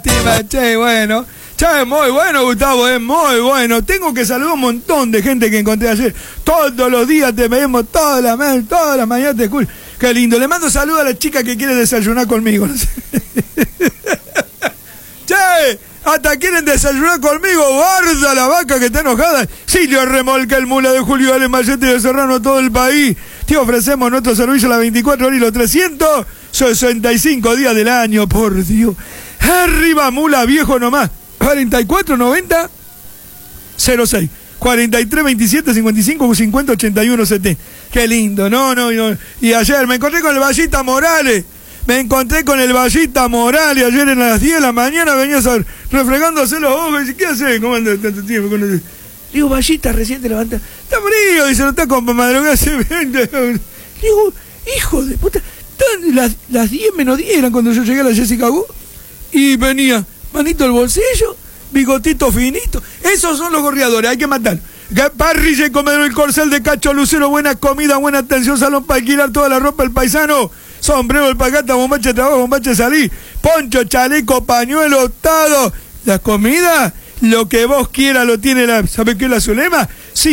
lástima, che, bueno. Che, muy bueno, Gustavo, es muy bueno. Tengo que saludar a un montón de gente que encontré ayer. Todos los días te vemos, todas las mañanas te escucho. Qué lindo. Le mando saludos a la chica que quiere desayunar conmigo. No sé. Che, hasta quieren desayunar conmigo. Guarda la vaca que está enojada. Silvio Remolca, el mula de Julio Ale Mayete de Serrano a todo el país. Te ofrecemos nuestro servicio a las 24 horas y los 365 días del año, por Dios. Arriba, mula, viejo nomás. 44 90 06 43 27 55 50 81 70. Qué lindo, no. Y ayer me encontré con el Vallita Morales. Ayer en las 10 de la mañana venía refregándose los ojos y dice, ¿qué hace? ¿Cómo anda tanto tiempo? Digo, Vallita, recién te levanta. Está frío, dice, no está con madrugada hace 20. Digo, hijo de puta. Las 10 menos 10 eran cuando yo llegué a la Jessica Gu. Y venía, manito al bolsillo, bigotito finito. Esos son los gorriadores, hay que matar. Parrilla y comedor El Corcel de Cacho Lucero, buena comida, buena atención, salón para alquilar toda la ropa, el paisano, sombrero, alpacata, bombacha de trabajo, bombacha de salir, poncho, chaleco, pañuelo, todo. La comida, lo que vos quieras lo tiene la, ¿sabe qué es la Zulema?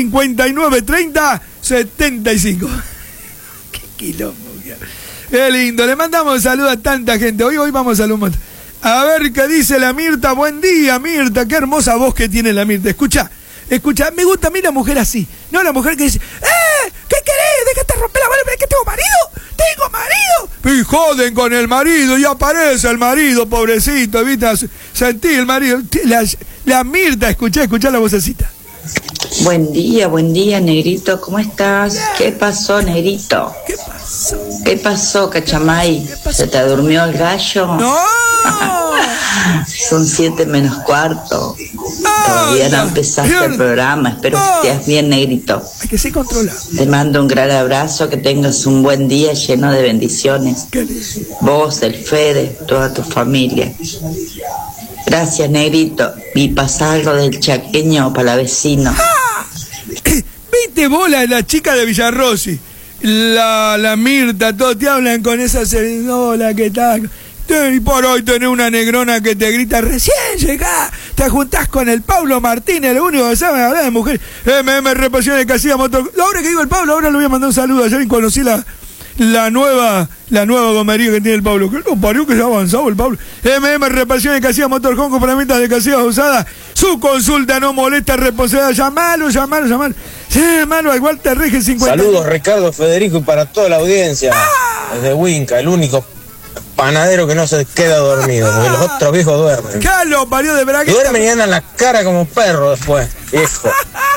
5930-75. Qué quilombo, qué lindo. Le mandamos saludos a tanta gente. Hoy vamos a saludar. A ver qué dice la Mirta. Buen día, Mirta. Qué hermosa voz que tiene la Mirta. Escucha, me gusta a mí la mujer así. No la mujer que dice, ¿qué querés? Déjate romper la bola, ¿ves que tengo marido? ¡Tengo marido! Y joden con el marido, y aparece el marido, pobrecito, ¿viste? Sentí el marido. La Mirta, escuchá la vocecita. Buen día, negrito, ¿cómo estás? ¿Qué pasó, negrito? ¿Qué pasó, Cachamay? ¿Se te durmió el gallo? ¡No! Son 7 menos cuarto. Todavía no empezaste el programa. Espero que estés bien, negrito. Hay que ser controlado. Te mando un gran abrazo, que tengas un buen día lleno de bendiciones. Vos, el Fede, toda tu familia. Gracias, negrito. Y pasá algo del chaqueño para la vecino. ¿Viste vos la chica de Villarrossi? La Mirta, todos te hablan con esa serendola que tal. Y por hoy tenés una negrona que te grita, recién llegá, te juntás con el Pablo Martínez, lo único que sabe hablar de mujer. Represión de Casilla Motor. Ahora que digo el Pablo, ahora le voy a mandar un saludo. Ayer conocí la nueva gomería que tiene el Pablo. Que no parió que se ha avanzado el Pablo. Represión de Casilla Motorhome, complementos de casillas usadas. Su consulta no molesta, responsabilidad. Llamalo al Walter Rege 50. Saludos, Ricardo, Federico, y para toda la audiencia. Desde Winca, el único panadero que no se queda dormido, porque los otros viejos duermen. ¿Qué lo parió de verdad? Duermen y andan la cara como perro después, viejo.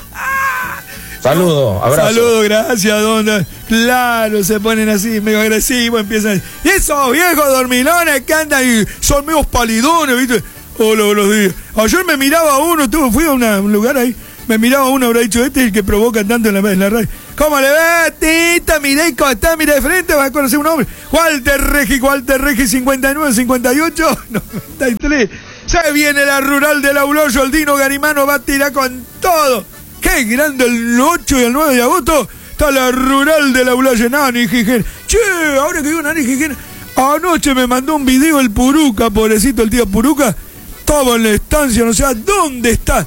Saludos, abrazo. Saludos, gracias, dona. Claro, se ponen así, medio agresivos, empiezan. Y esos viejos dormilones que andan y son medio palidones, ¿viste? Hola, buenos días. Ayer me miraba uno, fui a un lugar ahí, me miraba uno, habrá dicho, este es el que provoca tanto en la radio. ¿Cómo le va, tita? Mirá y contá, mira de frente, vas a conocer un hombre. Walter Regi 59 58 93. Se viene la rural del Auloyo, el Dino Garimano va a tirar con todo. Qué grande, el 8 y el 9 de agosto está la rural de la Aulaya, Nani Gijena. Che, ahora que digo Nani Gijena, anoche me mandó un video el Puruca, pobrecito el tío Puruca, estaba en la estancia, no sé dónde está.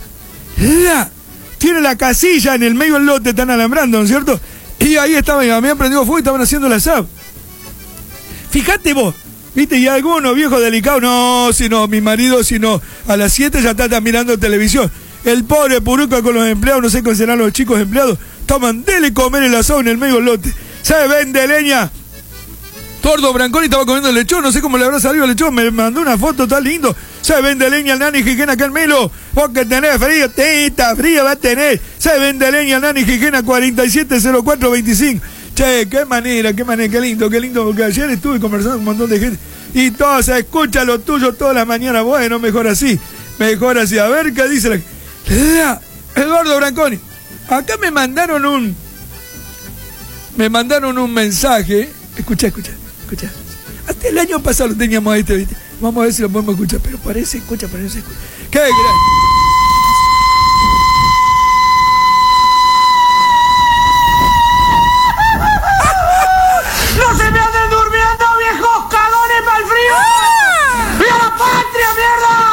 Tiene la casilla en el medio del lote, están alambrando, ¿no es cierto? Y ahí estaban, me habían prendido fuego y estaban haciendo el asado. Fíjate vos, ¿viste? Y algunos viejos delicados, mi marido, a las 7 ya está mirando televisión. El pobre Puruca con los empleados, no sé cómo serán los chicos empleados, toman dele comer el asado en el medio del lote. Se vende leña. Tordo Branconi estaba comiendo el lechón, no sé cómo le habrá salido el lechón, me mandó una foto tan lindo. Se vende leña al Nani Gijena acá en Melo. Vos que tenés frío, tita, frío va a tener. Se vende leña al Nani Gijena 470425. Che, qué manera, qué lindo, porque ayer estuve conversando con un montón de gente y todo se escucha lo tuyo toda la mañana. Bueno, mejor así. A ver qué dice la... Eduardo Branconi, acá me mandaron un mensaje. Escucha. Hasta el año pasado lo teníamos ahí, ¿viste? Vamos a ver si lo podemos escuchar, pero parece. ¡Qué gran! ¡No se me anden durmiendo, viejos cagones mal frío! ¡Viva la patria, mierda!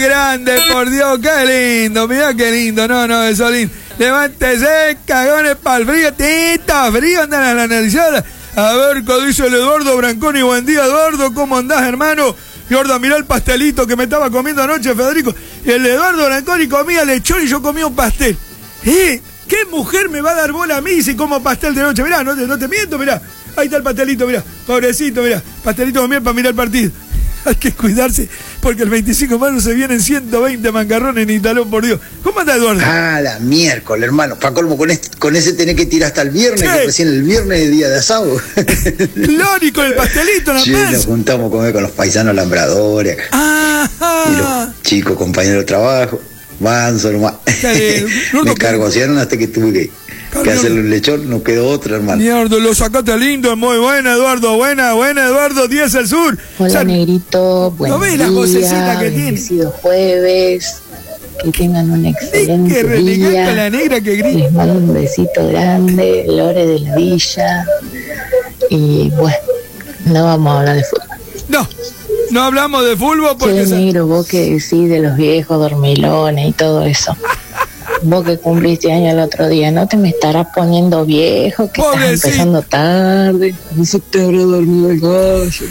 grande, por Dios, qué lindo, mirá qué lindo, no, eso lindo. Levántese, cagones pa'l frío, tita, frío, andan a la analizada. A ver, ¿qué dice el Eduardo Branconi? Buen día, Eduardo, ¿cómo andás, hermano? Gordo, mirá el pastelito que me estaba comiendo anoche, Federico. El Eduardo Branconi comía lechón y yo comía un pastel. ¿Qué mujer me va a dar bola a mí si como pastel de noche? Mirá, no te miento, mirá. Ahí está el pastelito, mirá. Pobrecito, mirá. Pastelito con miel para mirar el partido. Hay que cuidarse, porque el 25 de mayo se vienen 120 mancarrones en Italón, por Dios. ¿Cómo anda, Eduardo? La miércoles, hermano. Pa' colmo, con ese tenés que tirar hasta el viernes, sí. Que recién el viernes es día de asado. Lori, con el pastelito, sí, nos juntamos a comer con los paisanos lambradores. Ajá. Y los chicos, compañeros de trabajo. Manso, nomás. Me cargo, hicieron hasta que tuve que hacerle un lechón, no quedó otra, hermano. Mierda, lo sacaste lindo, muy buena, Eduardo, buena, Eduardo, 10 al sur. Hola, Negrito, buen día, bendecido jueves, que tengan un excelente día. La negra que grita. Les mando un besito grande, Lore de la Villa, y bueno, no vamos a hablar de fútbol. No hablamos de fútbol porque... Che, negro, vos que decís de los viejos dormilones y todo eso. Vos que cumpliste año el otro día, ¿no te me estarás poniendo viejo? Que estás empezando tarde. No se te habrá dormido el gallo.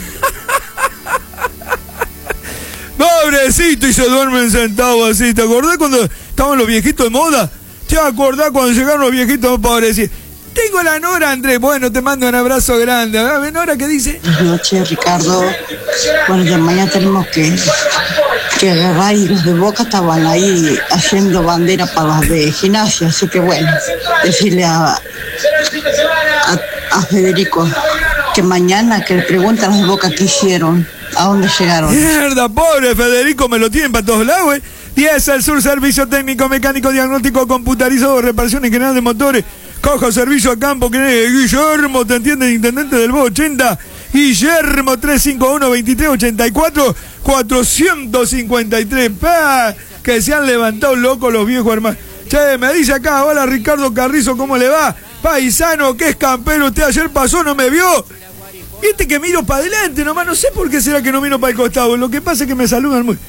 Pobrecito, y se duermen sentados así. ¿Te acordás cuando estaban los viejitos de moda? ¿Te acordás cuando llegaron los viejitos, pobrecitos? Tengo la Nora, Andrés. Bueno, te mando un abrazo grande. A ver, Nora, ¿qué dice? Buenas noches, Ricardo. Bueno, ya mañana tenemos que agarrar, y los de Boca estaban ahí haciendo bandera para los de Gimnasia. Así que bueno, decirle a Federico que mañana que le pregunten a los de Boca qué hicieron, a dónde llegaron. Mierda, pobre Federico, me lo tienen para todos lados, 10 al sur, servicio técnico, mecánico, diagnóstico, computarizado, reparación en general de motores. Cojo, servicio a campo, que Guillermo, ¿te entiendes? Intendente del Bobo 80, Guillermo 351-2384, 453, que se han levantado locos los viejos hermanos. Che, me dice acá, hola Ricardo Carrizo, ¿cómo le va? Paisano, que es campero, usted ayer pasó, ¿no me vio? Viste que miro para adelante nomás, no sé por qué será que no miro para el costado, lo que pasa es que me saludan muy...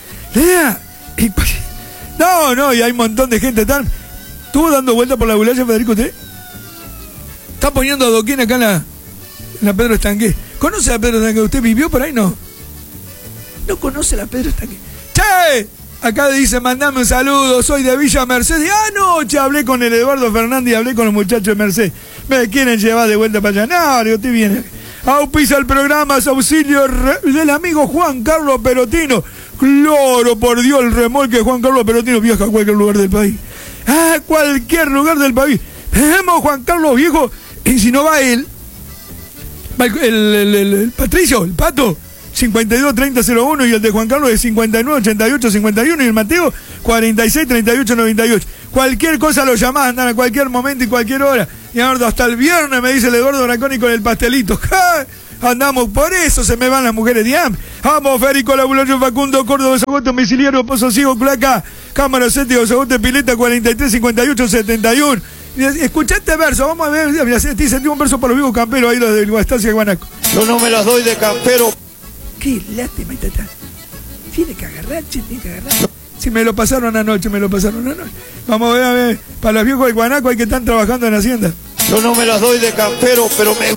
No, y hay un montón de gente tan... ¿Estuvo dando vuelta por la Bulaya, Federico, usted? Está poniendo adoquín acá en la Pedro Estanqué. ¿Conoce a Pedro Estanqué? ¿Usted vivió por ahí? No conoce la Pedro Estanqué. ¡Che! Acá dice, mandame un saludo, soy de Villa Mercedes. Anoche hablé con el Eduardo Fernández y hablé con los muchachos de Mercedes. Me quieren llevar de vuelta para allá. No, digo, usted viene. Auspicia el programa, auxilio del amigo Juan Carlos Perotino. Claro, por Dios, el remolque de Juan Carlos Perotino viaja a cualquier lugar del país. A cualquier lugar del país. Vemos Juan Carlos, viejo. Y si no va él, va el Patricio, el Pato, 52-30-01, y el de Juan Carlos es 59-88-51, y el Mateo 46-38-98. Cualquier cosa lo llamás, andan a cualquier momento y cualquier hora. Y ahora hasta el viernes me dice el Eduardo Branconi con el pastelito. ¡Ja! Andamos, por eso se me van las mujeres de hambre. Vamos, Férico, Labulayo, Facundo, Córdoba, Zagote, Domiciliario, Pozo Ciego, Claca, Cámara Cético, Zagote, Pileta, 43-58-71. Escuchaste verso, vamos a ver, mira, sentí un verso para los vivos camperos ahí, los de Guastancia y Guanaco. No me las doy de campero. Qué lástima, tata. Tiene que agarrar. Si me lo pasaron anoche. Vamos a ver, para los viejos de Guanaco hay que están trabajando en la hacienda. No me las doy de campero, pero me...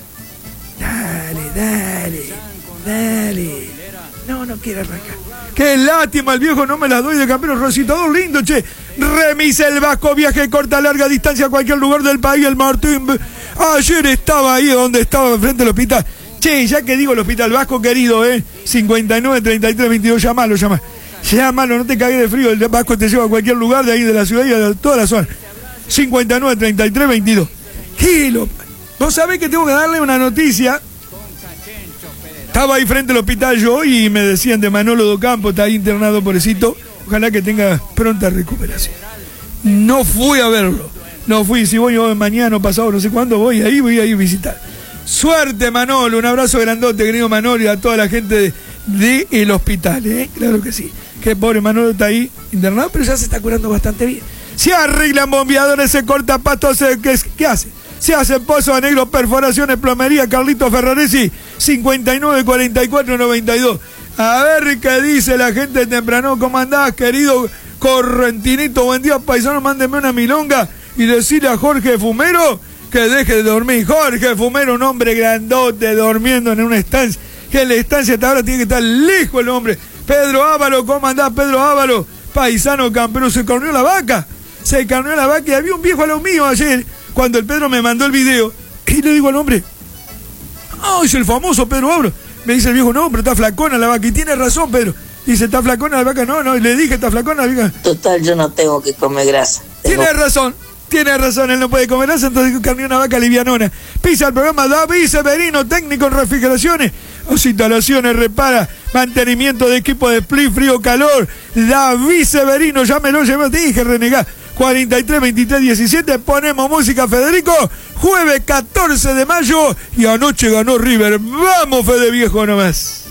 Dale. No quiere arrancar. Qué lástima, el viejo no me las doy de campero. Rositador lindo, che. Remis el Vasco, viaje corta, larga distancia a cualquier lugar del país. El Martín. Ayer estaba ahí donde estaba, frente al hospital. Che, ya que digo el hospital Vasco, querido, 59-33-22, llamalo, no te cagues de frío. El Vasco te lleva a cualquier lugar de ahí de la ciudad y de toda la zona. 59-33-22. Vos sabés que tengo que darle una noticia. Estaba ahí frente al hospital yo y me decían de Manolo Docampo, está ahí internado, pobrecito. Ojalá que tenga pronta recuperación. No fui a verlo. Si voy mañana o pasado, no sé cuándo, voy a ir a visitar. Suerte, Manolo. Un abrazo grandote, querido Manolo, y a toda la gente del hospital, Claro que sí. Que pobre Manolo está ahí internado, pero ya se está curando bastante bien. Se arreglan bombeadores, se corta pasto, ¿qué hace? Se hacen pozos a negro, perforaciones, plomería, Carlito Ferraresi, 59-44-92. A ver qué dice la gente temprano. ¿Cómo andás, querido Correntinito? Buen día, paisano. Mándeme una milonga y decirle a Jorge Fumero que deje de dormir. Jorge Fumero, un hombre grandote, durmiendo en una estancia. Que en la estancia hasta ahora tiene que estar lejos el hombre. Pedro Ávalo, ¿cómo andás, Pedro Ávalo? Paisano campeón, se carneó la vaca. Se carneó la vaca y había un viejo a lo mío ayer, cuando el Pedro me mandó el video. Y le digo al hombre, es el famoso Pedro Ávalo. Me dice el viejo, no, pero está flacona la vaca. Y tiene razón, Pedro. Dice, ¿está flacona la vaca? No, y le dije, ¿está flacona la vaca? Total, yo no tengo que comer grasa. Tiene razón, él no puede comer grasa, entonces carneó una vaca livianona. Pisa el programa David Severino, técnico en refrigeraciones, instalaciones, repara, mantenimiento de equipo de split, frío, calor. David Severino, llámelo, te dije, renegá. 43 23 17, ponemos música, Federico. Jueves 14 de mayo y anoche ganó River. Vamos, Fede Viejo, nomás.